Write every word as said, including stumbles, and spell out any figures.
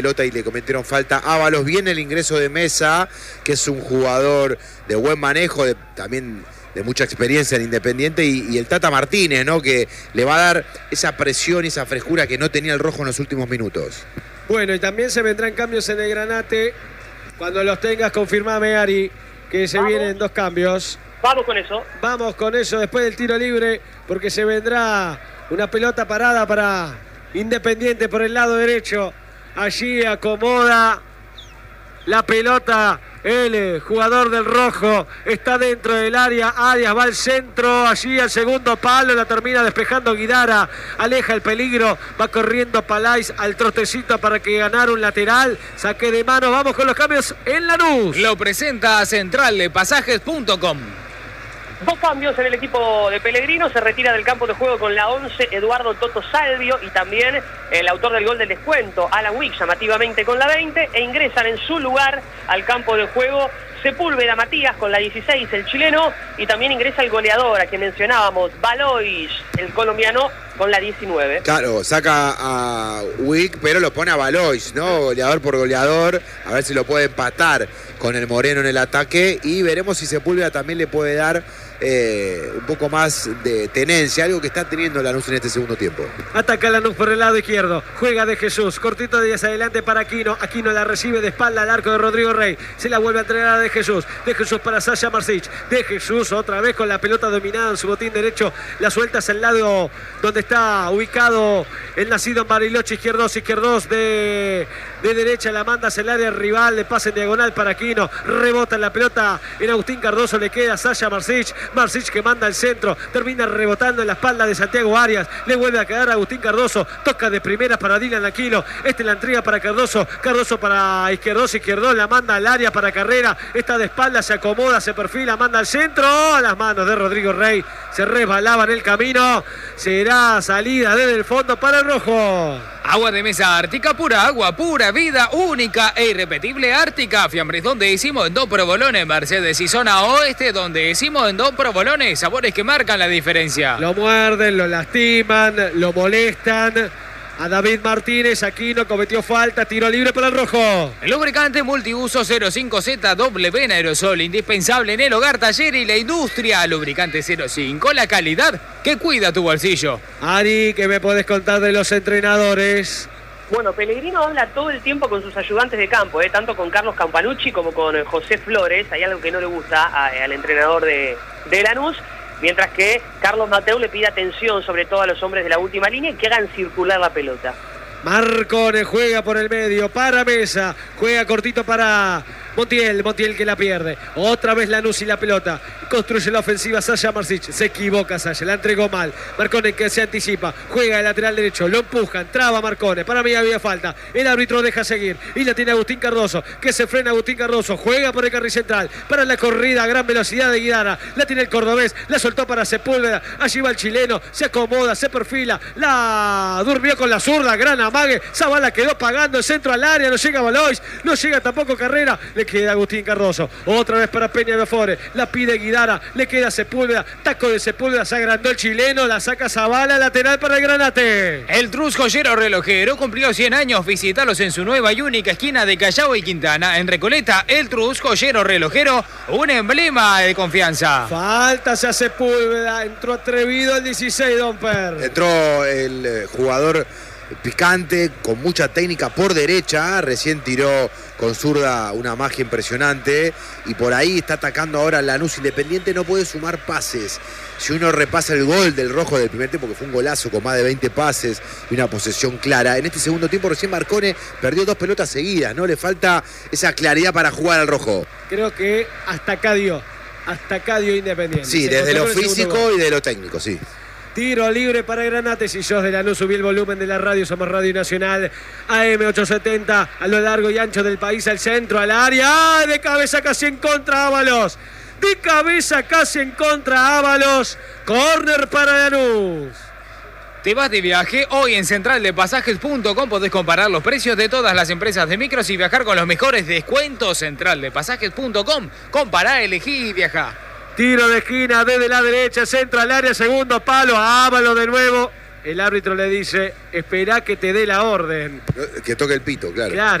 pelota y le cometieron falta a Ábalos. Viene el ingreso de Mesa, que es un jugador de buen manejo, de, también de mucha experiencia en Independiente, y, y el Tata Martínez, ¿no? Que le va a dar esa presión y esa frescura que no tenía el rojo en los últimos minutos. Bueno, y también se vendrán cambios en el Granate. Cuando los tengas, confirmame, Ari, que se Vamos. vienen dos cambios. Vamos con eso. Vamos con eso después del tiro libre, porque se vendrá una pelota parada para Independiente por el lado derecho. Allí acomoda la pelota el jugador del rojo, está dentro del área, Arias va al centro, allí al segundo palo, la termina despejando Guidara, aleja el peligro, va corriendo Palais al trotecito para que ganara un lateral, saque de mano, vamos con los cambios en Lanús. Lo presenta Central de Pasajes punto com. Dos cambios en el equipo de Pellegrino. Se retira del campo de juego con la once Eduardo Toto Salvio y también el autor del gol del descuento, Alan Wick, llamativamente con la veinte, e ingresan en su lugar al campo de juego Sepúlveda Matías con la dieciséis, el chileno, y también ingresa el goleador, a quien mencionábamos, Valois, el colombiano, con la diecinueve. Claro, saca a Wick, pero lo pone a Valois, ¿no? Goleador por goleador, a ver si lo puede empatar con el Moreno en el ataque, y veremos si Sepúlveda también le puede dar eh, un poco más de tenencia, algo que está teniendo Lanús en este segundo tiempo. Ataca Lanús por el lado izquierdo, juega de Jesús, cortito de hacia adelante para Aquino, Aquino la recibe de espalda al arco de Rodrigo Rey, se la vuelve a entregar a de Jesús, de Jesús para Sasha Marsic, de Jesús otra vez con la pelota dominada en su botín derecho, la suelta hacia el lado donde está ubicado el nacido en Bariloche, izquierdos, izquierdos de, de derecha, la manda hacia el área rival, le pasa en diagonal para Aquino, rebota en la pelota en Agustín Cardoso, le queda Sasha Marsic, Marsic que manda al centro, termina rebotando en la espalda de Santiago Arias, le vuelve a quedar a Agustín Cardoso, toca de primera para Dylan Aquino, este la entrega para Cardoso, Cardoso para Izquierdos, Izquierdos, la manda al área para Carrera, está de espalda, se acomoda, se perfila, manda al centro, a las manos de Rodrigo Rey, se resbalaba en el camino, será salida desde el fondo para el rojo. Agua de mesa Ártica, pura agua, pura vida, única e irrepetible Ártica. Fiambres donde hicimos en dos provolones, Mercedes y zona oeste donde hicimos en dos provolones, sabores que marcan la diferencia. Lo muerden, lo lastiman, lo molestan. A David Martínez, Aquino cometió falta, tiro libre para el rojo. El lubricante multiuso cero cinco Z W en aerosol, indispensable en el hogar, taller y la industria. Lubricante cero cinco, la calidad que cuida tu bolsillo. Ari, ¿qué me podés contar de los entrenadores? Bueno, Pellegrino habla todo el tiempo con sus ayudantes de campo, ¿eh? Tanto con Carlos Campanucci como con José Flores. Hay algo que no le gusta a, al entrenador de, de Lanús. Mientras que Carlos Mateu le pide atención sobre todo a los hombres de la última línea y que hagan circular la pelota. Marcone juega por el medio para Mesa, juega cortito para Montiel, Montiel que la pierde, otra vez Lanús y la pelota, construye la ofensiva Sasha Marsic, se equivoca Sasha, la entregó mal, Marcone que se anticipa, juega el lateral derecho, lo empujan, traba Marcone, para mí había falta, el árbitro deja seguir y la tiene Agustín Cardoso, que se frena Agustín Cardoso, juega por el carril central, para la corrida a gran velocidad de Guidara, la tiene el cordobés, la soltó para Sepúlveda, allí va el chileno, se acomoda, se perfila, la durmió con la zurda, gran amague, Zavala quedó pagando el centro al área, no llega Valois, no llega tampoco Carrera, le queda Agustín Cardoso, otra vez para Peña de Afore, la pide Guidara, le queda Sepúlveda, taco de Sepúlveda, se agrandó el chileno, la saca Zavala, lateral para el Granate. El Trus Joyero Relojero cumplió cien años, visítalos en su nueva y única esquina de Callao y Quintana, en Recoleta. El Trus Joyero Relojero, un emblema de confianza. Falta hacia Sepúlveda, entró atrevido el dieciséis, Domper. Entró el eh, jugador picante, con mucha técnica por derecha, recién tiró con zurda una magia impresionante y por ahí está atacando ahora Lanús. Independiente no puede sumar pases. Si uno repasa el gol del rojo del primer tiempo, que fue un golazo con más de veinte pases y una posesión clara, en este segundo tiempo recién Marcone perdió dos pelotas seguidas, ¿no? Le falta esa claridad para jugar al rojo. Creo que hasta acá dio, hasta acá dio Independiente. Sí, Se desde lo encontró en el segundo físico gol. y de lo técnico, sí. Tiro libre para Granate. Si sos de Lanús, subí el volumen de la radio. Somos Radio Nacional A M ochocientos setenta a lo largo y ancho del país, al centro, al área. ¡Ay! De cabeza casi en contra Ábalos. De cabeza casi en contra Ábalos. Córner para Lanús. ¿Te vas de viaje? Hoy en central de pasajes punto com podés comparar los precios de todas las empresas de micros y viajar con los mejores descuentos. central de pasajes punto com. Compará, elegí y viajá. Tiro de esquina desde la derecha, centro al área, segundo palo, Ábalos de nuevo. El árbitro le dice, esperá que te dé la orden. Que toque el pito, claro. Claro.